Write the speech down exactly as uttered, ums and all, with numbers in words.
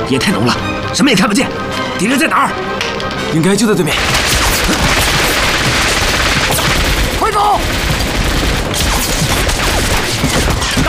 夜太浓了，什么也看不见。敌人在哪儿？ 应该就在对面。